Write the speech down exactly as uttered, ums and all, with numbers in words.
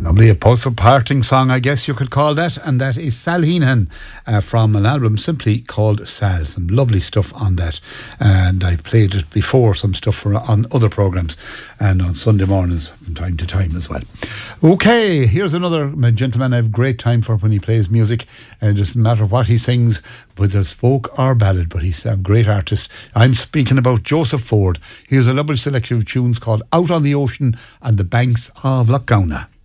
Lovely, a post-parting song, I guess you could call that, and that is Sal Heenan uh, from an album simply called Sal. Some lovely stuff on that, and I've played it before, some stuff for on other programmes and on Sunday mornings from time to time as well. Okay, here's another gentleman I have great time for when he plays music. It doesn't matter what he sings, whether it's folk or ballad, but he's a great artist. I'm speaking about Joseph Ford. Here's a lovely selection of tunes called Out on the Ocean and the Banks of Lough Gowna.